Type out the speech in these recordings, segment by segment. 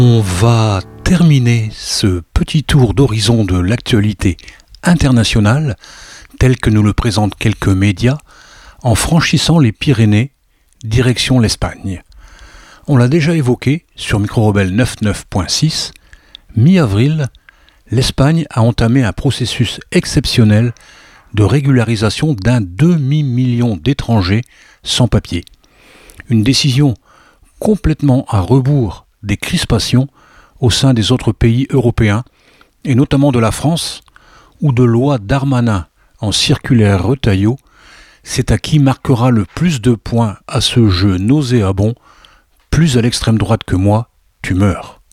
On va terminer ce petit tour d'horizon de l'actualité internationale, tel que nous le présentent quelques médias, en franchissant les Pyrénées, direction l'Espagne. On l'a déjà évoqué sur Micro-Rebelle 99.6, mi-avril, l'Espagne a entamé un processus exceptionnel de régularisation d'un demi-million d'étrangers sans papier. Une décision complètement à rebours des crispations au sein des autres pays européens, et notamment de la France, où de loi Darmanin en circulaire Retailleau, c'est à qui marquera le plus de points à ce jeu nauséabond, plus à l'extrême droite que moi, tu meurs.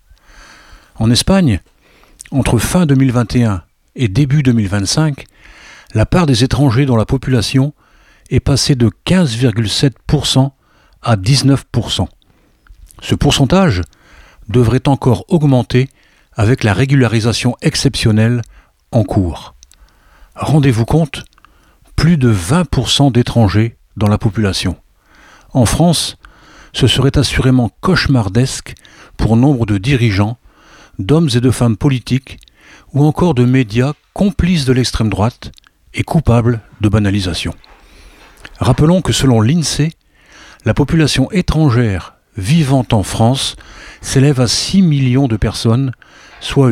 En Espagne, entre fin 2021 et début 2025, la part des étrangers dans la population est passée de 15,7% à 19%. Ce pourcentage devrait encore augmenter avec la régularisation exceptionnelle en cours. Rendez-vous compte, plus de 20% d'étrangers dans la population. En France, ce serait assurément cauchemardesque pour nombre de dirigeants, d'hommes et de femmes politiques, ou encore de médias complices de l'extrême droite et coupables de banalisation. Rappelons que selon l'INSEE, la population étrangère vivant en France s'élève à 6 millions de personnes, soit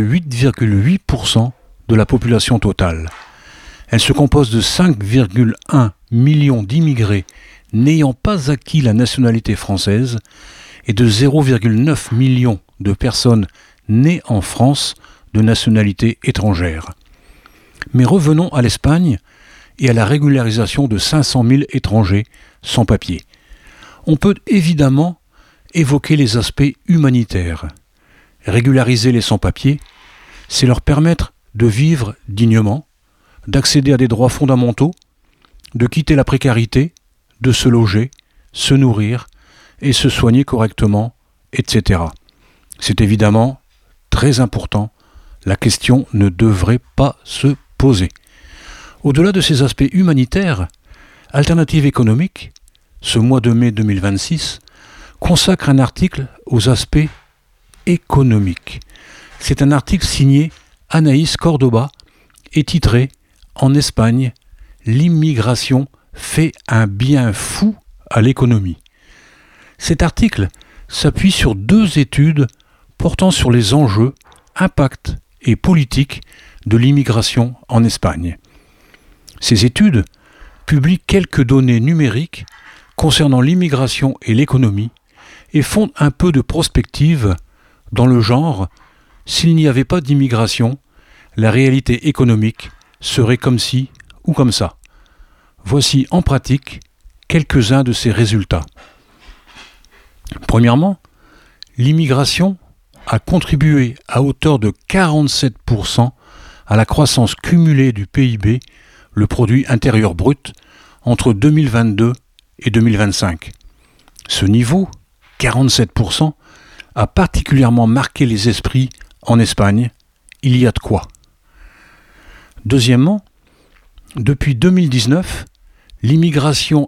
8,8% de la population totale. Elle se compose de 5,1 millions d'immigrés n'ayant pas acquis la nationalité française et de 0,9 millions de personnes nées en France de nationalité étrangère. Mais revenons à l'Espagne et à la régularisation de 500 000 étrangers sans papier. On peut évidemment évoquer les aspects humanitaires. Régulariser les sans-papiers, c'est leur permettre de vivre dignement, d'accéder à des droits fondamentaux, de quitter la précarité, de se loger, se nourrir et se soigner correctement, etc. C'est évidemment très important. La question ne devrait pas se poser. Au-delà de ces aspects humanitaires, Alternative économique, ce mois de mai 2026, consacre un article aux aspects économiques. C'est un article signé Anaïs Cordoba et titré « En Espagne, l'immigration fait un bien fou à l'économie ». Cet article s'appuie sur 2 études portant sur les enjeux, impacts et politiques de l'immigration en Espagne. Ces études publient quelques données numériques concernant l'immigration et l'économie et font un peu de prospective dans le genre « S'il n'y avait pas d'immigration, la réalité économique serait comme ci ou comme ça ». Voici en pratique quelques-uns de ces résultats. Premièrement, l'immigration a contribué à hauteur de 47% à la croissance cumulée du PIB, le produit intérieur brut, entre 2022 et 2025. Ce niveau, 47%, a particulièrement marqué les esprits en Espagne. Il y a de quoi. Deuxièmement, depuis 2019, l'immigration